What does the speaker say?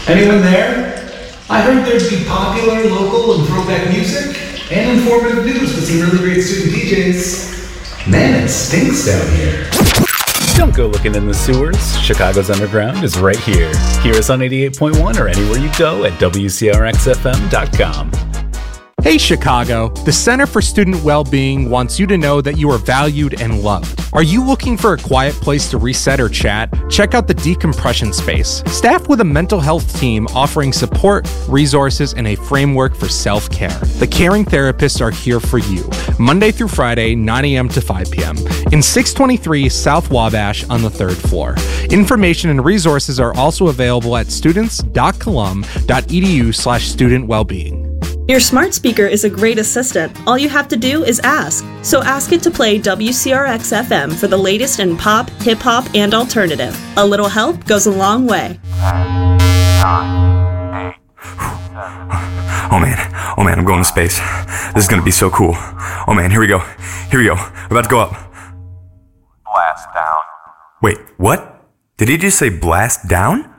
Anyone there? I heard there'd be popular, local, and throwback music, and informative news with some really great student DJs. Man, it stinks down here. Don't go looking in the sewers. Chicago's Underground is right here. Hear us on 88.1 or anywhere you go at WCRXFM.com. Hey Chicago, the Center for Student Wellbeing wants you to know that you are valued and loved. Are you looking for a quiet place to reset or chat? Check out the Decompression Space, staffed with a mental health team offering support, resources, and a framework for self-care. The caring therapists are here for you, Monday through Friday, 9 a.m. to 5 p.m. in 623 South Wabash on the 3rd floor. Information and resources are also available at students.colum.edu/student-wellbeing. Your smart speaker is a great assistant. All you have to do is ask. So ask it to play WCRX-FM for the latest in pop, hip-hop, and alternative. A little help goes a long way. Oh man, I'm going to space. This is gonna be so cool. Oh man, here we go. We're about to go up. Blast down. Wait, what? Did he just say blast down?